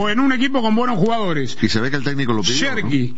en un equipo con buenos jugadores. Y se ve que el técnico lo pidió, Cherki,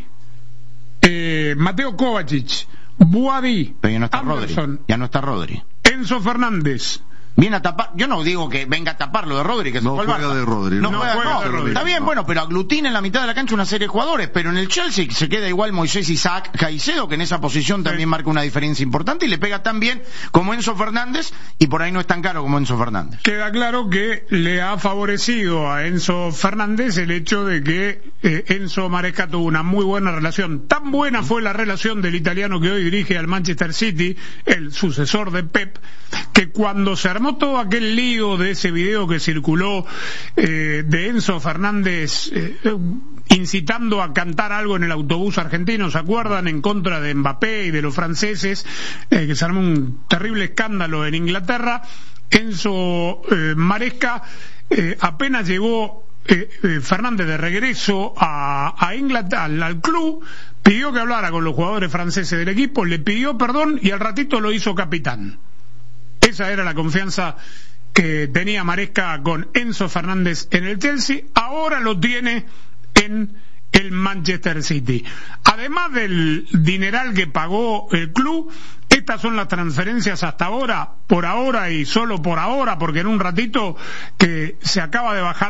¿no? Mateo Kovacic, Boadi, pero ya no está Anderson, Rodri. Ya no está Rodri. Enzo Fernández. Viene a tapar, yo no digo que venga a tapar lo de Rodri, que no se fue al juega Barça. de Rodri. No juega de Rodri. Está bien, bueno, pero aglutina en la mitad de la cancha una serie de jugadores, pero en el Chelsea se queda igual Moisés Isaac Caicedo, que en esa posición también marca una diferencia importante y le pega tan bien como Enzo Fernández, y por ahí no es tan caro como Enzo Fernández. Queda claro que le ha favorecido a Enzo Fernández el hecho de que Enzo Maresca tuvo una muy buena relación. Tan buena fue la relación del italiano que hoy dirige al Manchester City, el sucesor de Pep, que cuando se armó todo aquel lío de ese video que circuló de Enzo Fernández incitando a cantar algo en el autobús argentino, ¿se acuerdan? En contra de Mbappé y de los franceses, que se armó un terrible escándalo en Inglaterra. Enzo Maresca, apenas llegó Fernández de regreso a Inglaterra, al club, pidió que hablara con los jugadores franceses del equipo, le pidió perdón y al ratito lo hizo capitán. Esa era la confianza que tenía Maresca con Enzo Fernández en el Chelsea, ahora lo tiene en el Manchester City. Además del dineral que pagó el club, estas son las transferencias hasta ahora, por ahora y solo por ahora, porque en un ratito que se acaba de bajar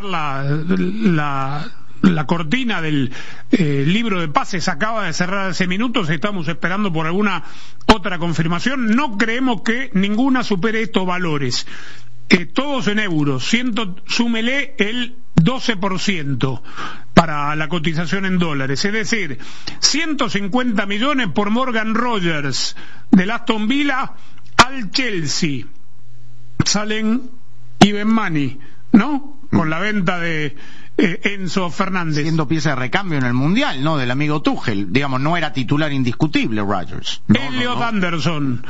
la cortina del libro de pases, acaba de cerrar hace minutos, estamos esperando por alguna otra confirmación. No creemos que ninguna supere estos valores, todos en euros. Súmele el 12% para la cotización en dólares, es decir, 150 millones por Morgan Rogers del Aston Villa al Chelsea. Salen even money, ¿no? Con la venta de Enzo Fernández. Siendo pieza de recambio en el Mundial, ¿no? Del amigo Tuchel. Digamos, no era titular indiscutible Rodgers. Elliot Anderson,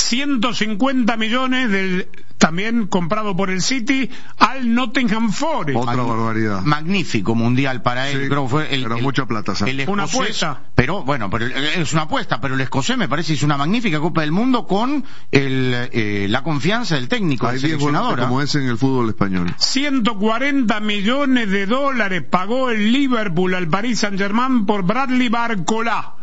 150 millones también comprado por el City al Nottingham Forest. Otra barbaridad. Magnífico Mundial para él. Sí, creo que fue era mucha plata, ¿sabes? Una apuesta. Pero es una apuesta, pero el escocés me parece hizo una magnífica Copa del Mundo con la confianza del técnico, del seleccionador. Como es en el fútbol español. 140 millones de dólares pagó el Liverpool al Paris Saint-Germain por Bradley Barcola.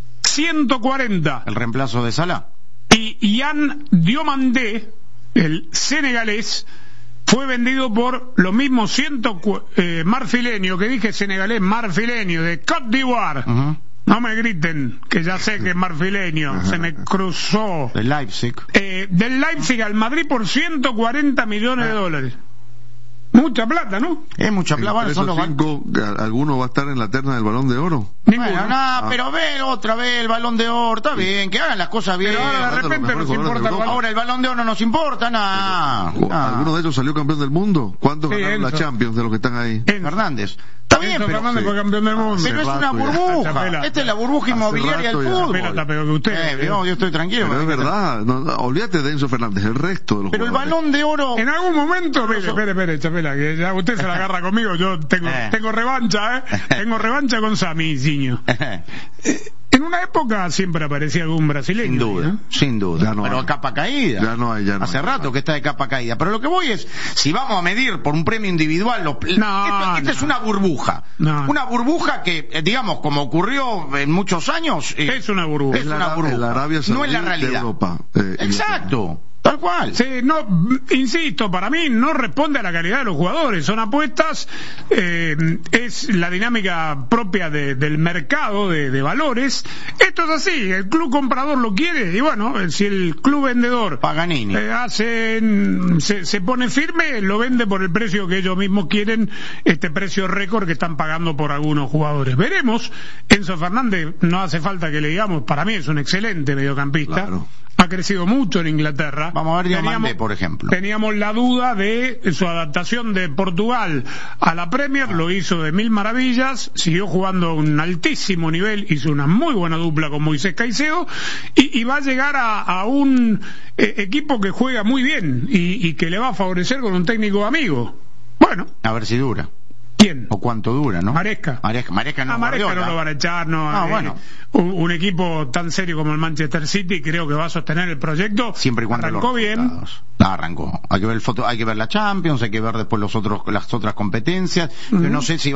140. El reemplazo de Salah. Y Yann Diomandé, el senegalés, fue vendido por lo mismo marfileño, que dije senegalés, marfileño, de Côte d'Ivoire. No me griten, que ya sé que es marfileño, se me cruzó. Del Leipzig. Del Leipzig al Madrid por 140 millones de dólares. Mucha plata, ¿no? Es mucha plata. Bueno, son los ¿alguno va a estar en la terna del Balón de Oro? Ninguno. Bueno, pero ve otra vez el Balón de Oro, está bien, que hagan las cosas bien. Pero ahora de repente nos importa. Ahora el Balón de Oro no nos importa nada. ¿Alguno de ellos salió campeón del mundo? ¿Cuántos ganaron la Champions de los que están ahí? Fernández. Está bien, pero Fernández fue campeón del mundo. Pero es una burbuja. Esta es la burbuja inmobiliaria del fútbol. Pelota peor que usted. Yo estoy tranquilo. Pero es verdad, olvídate de Enzo Fernández, el resto de los Pero jugadores. El Balón de Oro... En algún momento, espere, Chapela, que ya usted se la agarra conmigo, yo tengo revancha, tengo revancha con Sami Ziño. En una época siempre aparecía algún brasileño. Sin duda. Pero a capa caída. Ya no hay. Hace rato que está de capa caída. Pero lo que voy es, si vamos a medir por un premio individual, esta es una burbuja. Una burbuja que, digamos, como ocurrió en muchos años... es una burbuja. Es una burbuja. En la Arabia Saudí, no es la realidad. De Europa. Exacto. Tal cual. Sí, insisto, para mí no responde a la calidad de los jugadores, son apuestas, es la dinámica propia del mercado de valores. Esto es así, el club comprador lo quiere y bueno, si el club vendedor Paganini se pone firme, lo vende por el precio que ellos mismos quieren, este precio récord que están pagando por algunos jugadores. Veremos. Enzo Fernández, no hace falta que le digamos, para mí es un excelente mediocampista. Claro. Ha crecido mucho en Inglaterra. Vamos a ver Diomandé, por ejemplo. Teníamos la duda de su adaptación de Portugal a la Premier, lo hizo de mil maravillas, siguió jugando a un altísimo nivel, hizo una muy buena dupla con Moisés Caicedo y va a llegar a un equipo que juega muy bien y que le va a favorecer con un técnico amigo. Bueno. A ver si dura. ¿Quién? ¿O cuánto dura, no? Maresca no lo van a echar, no. Bueno. Un equipo tan serio como el Manchester City creo que va a sostener el proyecto. Siempre y cuando arrancó bien. Arrancó. Hay que ver la Champions, hay que ver después las otras competencias. Yo no sé si